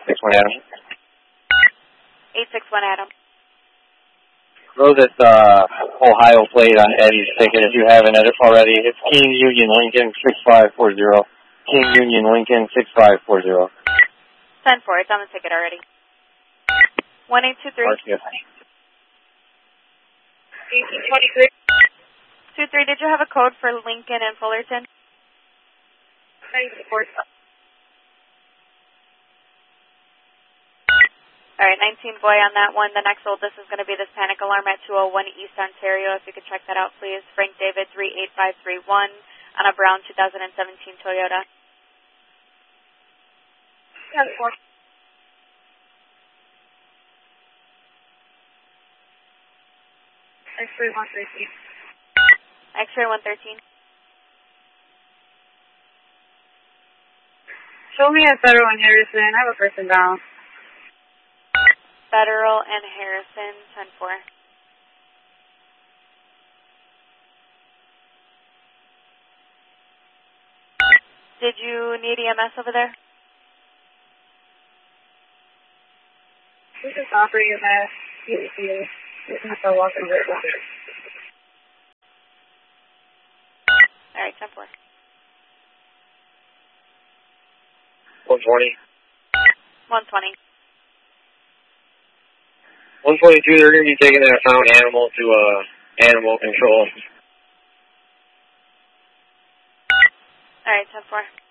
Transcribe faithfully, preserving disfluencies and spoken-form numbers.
six one Adam. eight six one Adam. Throw this uh, Ohio plate on Eddie's ticket if you haven't already. It's King Union Lincoln six five four zero. King Union Lincoln six five four zero. ten four, it's on the ticket already. one eight two three. eighteen twenty-three. two three, did you have a code for Lincoln and Fullerton? ninety-four. All right, nineteen boy on that one. The next oldest is going to be this panic alarm at two oh one East Ontario. If you could check that out, please. Frank David three eight five three one on a brown two thousand seventeen Toyota. ten four. X-ray one thirteen. X-ray one thirteen. Show me a Federal in Harrison. I have a person down. Federal and Harrison, ten four. Did you need E M S over there? This is offering a mask. You have to walk over it. All right, ten four. one twenty. one twenty. one twenty-two, they're going to be taking that found animal to uh, animal control. All right, ten four.